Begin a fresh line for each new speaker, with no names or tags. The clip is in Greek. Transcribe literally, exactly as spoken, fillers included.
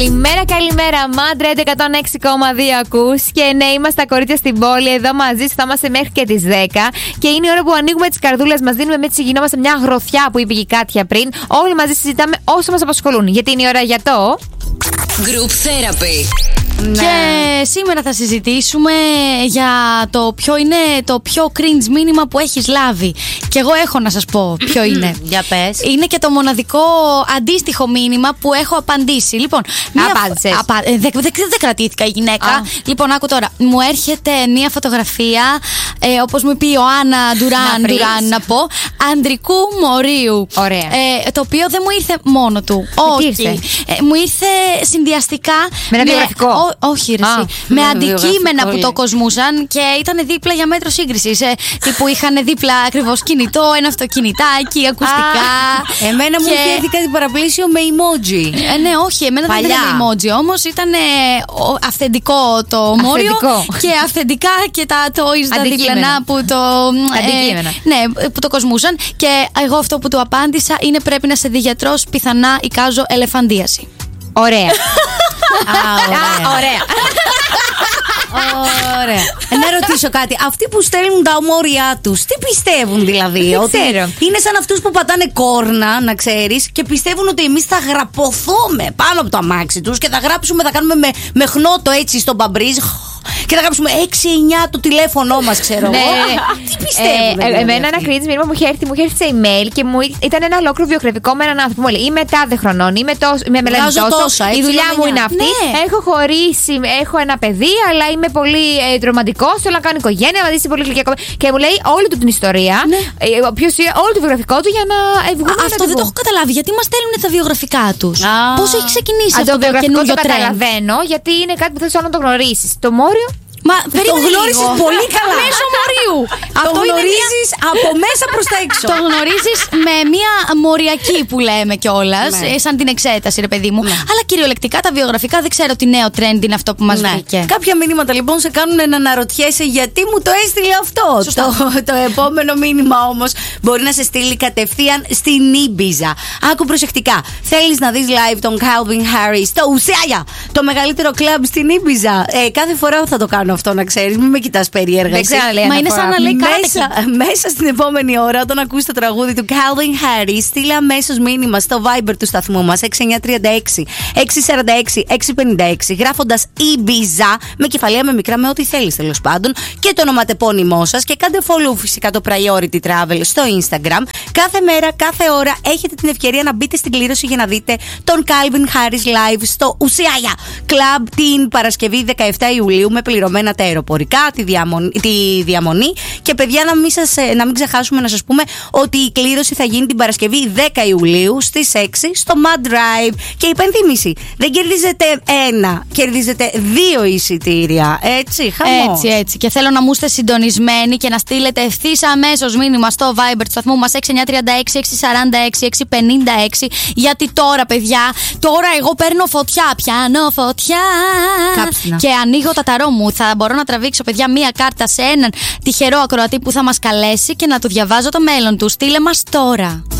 Καλημέρα, καλημέρα. Μάντρα εκατόν έξι κόμμα δύο ακούς. Και ναι, είμαστε τα κορίτσια στην πόλη εδώ μαζί σου. Θα είμαστε μέχρι και τις δέκα. Και είναι η ώρα που ανοίγουμε τις καρδούλες μας. Δίνουμε έτσι, γινόμαστε μια γροθιά που είπε η Κάτια πριν. Όλοι μαζί συζητάμε όσο μας απασχολούν. Γιατί είναι η ώρα για το
Group Therapy.
Ναι. Και σήμερα θα συζητήσουμε για το ποιο είναι το πιο cringe μήνυμα που έχεις λάβει. Και εγώ έχω να σας πω ποιο είναι.
Για πες.
Είναι και το μοναδικό αντίστοιχο μήνυμα που έχω απαντήσει. Λοιπόν,
απάντησες.
Απα... Δεν δε, δε, δε κρατήθηκα η γυναίκα. Α. Λοιπόν, άκου τώρα. Μου έρχεται μία φωτογραφία, ε, όπως μου είπε η Ιωάννα Ντουράν, να, Ντουράν, να πω, ανδρικού μορίου.
Ωραία.
Ε, το οποίο δεν μου ήρθε μόνο του.
Όχι.
Ήρθε. Ε, μου ήρθε συνδυαστικά.
Με ένα βιογραφικό.
Όχι, ρε, Α, με αντικείμενα που το κοσμούσαν και ήταν δίπλα για μέτρο σύγκρισης. Ε, τύπου είχαν δίπλα ακριβώς κινητό, ένα αυτοκινητάκι, ακουστικά.
Α, εμένα και... μου είχε έρθει κάτι παραπλήσιο με emoji.
Ε, ναι, όχι, εμένα Παλιά. δεν ήταν emoji. Όμως ήταν ε, αυθεντικό το μόριο και αυθεντικά και τα toys τα διπλανά που το.
Αντικείμενα.
Ε, ναι, που το κοσμούσαν. Και εγώ αυτό που του απάντησα είναι πρέπει να σε δει γιατρός, πιθανά εικάζω ελεφαντίαση.
Ωραία.
Α, ωραία.
Ωραία.
Ωραία. Να ρωτήσω κάτι. Αυτοί που στέλνουν τα ομόρια τους, τι πιστεύουν δηλαδή?
Δεν
ότι
ξέρω.
Είναι σαν αυτούς που πατάνε κόρνα, να ξέρεις, και πιστεύουν ότι εμείς θα γραπωθούμε πάνω από το αμάξι τους και θα γράψουμε, θα κάνουμε με, με χνότο έτσι στον παμπρίζ και θα γράψουμε έξι εννιά το τηλέφωνό μας, ξέρω εγώ. Τι πιστεύουν?
Ε, δηλαδή, εμένα ένα cringe μήνυμα μου είχε έρθει, μου είχε έρθει σε email και μου ήταν ένα ολόκληρο βιογραφικό με έναν άνθρωπο. Μου λέει είμαι τάδε χρονών, είμαι τόσο, είμαι μελέτη τόσο, η δουλειά μου είναι αυτή. Ναι. Έχω χωρίσει, έχω ένα παιδί, αλλά είμαι πολύ ε, ρομαντικό, θέλω να κάνω οικογένεια, να δει πολύ γλυκιά. Και μου λέει όλη του την ιστορία, ναι. ε, ποιος, όλο το βιογραφικό του για να βγούμε.
Αυτό δεν το έχω καταλάβει. Γιατί μας στέλνουν τα βιογραφικά τους? Πώς έχει ξεκινήσει
Α,
αυτό
το,
το καινούριο
τρέντ? Το καταλαβαίνω, γιατί είναι κάτι που θέλεις όλο να το γνωρίσεις. Το μόριο.
Μα
το γνώρισες πολύ καλά.
Μέσω μορίου.
Το γνωρίζεις μια... από μέσα προς τα έξω.
Το γνωρίζεις με μια μοριακή που λέμε κιόλας, ναι. σαν την εξέταση, ρε παιδί μου. Ναι. Αλλά κυριολεκτικά τα βιογραφικά δεν ξέρω τι νέο trend είναι αυτό που μας ναι. βρήκε.
Κάποια μηνύματα λοιπόν σε κάνουν να αναρωτιέσαι γιατί μου το έστειλε αυτό. Το, το επόμενο μήνυμα όμως μπορεί να σε στείλει κατευθείαν στην Ήμπιζα. Άκου προσεκτικά. Θέλεις να δεις live τον Calvin Harris στο Ουσιάγια, το μεγαλύτερο κλαμπ στην Ήμπιζα? Ε, κάθε φορά θα το κάνω αυτό, να ξέρεις, μην με κοιτάς περίεργα.
Δεν ξέρω, λέει,
μα είναι σαν να λέει
μέσα, μέσα στην επόμενη ώρα, όταν ακούσει το τραγούδι του Calvin Harris, στείλε αμέσως μήνυμα στο Viber του σταθμού μας έξι εννιά τρία έξι έξι τέσσερα έξι έξι πέντε έξι, γράφοντας Ibiza με κεφαλαία, με μικρά, με ό,τι θέλεις τέλος πάντων, και το ονοματεπώνυμό σας, και κάντε follow φυσικά το Priority Travel στο Instagram. Κάθε μέρα, κάθε ώρα έχετε την ευκαιρία να μπείτε στην κλήρωση για να δείτε τον Calvin Harris live στο Ουσιάγια Club την Παρασκευή δεκαεφτά Ιουλίου με πληρωμένα τα αεροπορικά, τη διαμονή, τη διαμονή. Και παιδιά, να μην, σας, να μην ξεχάσουμε να σας πούμε ότι η κλήρωση θα γίνει την Παρασκευή δέκα Ιουλίου στις έξι στο Mad Drive. Και υπενθύμηση, δεν κερδίζετε ένα, κερδίζετε δύο εισιτήρια. Έτσι, χαμό.
Έτσι, έτσι. Και θέλω να μου είστε συντονισμένοι και να στείλετε ευθύς αμέσως μήνυμα στο Viber του σταθμού μας έξι εννιά τρία έξι έξι τέσσερα έξι έξι πέντε έξι. Γιατί τώρα, παιδιά, τώρα εγώ παίρνω φωτιά. Πιάνω φωτιά.
Κάψινα.
Και ανοίγω τα ταρό μου. Θα μπορώ να τραβήξω, παιδιά, μία κάρτα σε έναν τυχερό ακροατή που θα μας καλέσει και να του διαβάζω το μέλλον του. Στείλε μας τώρα.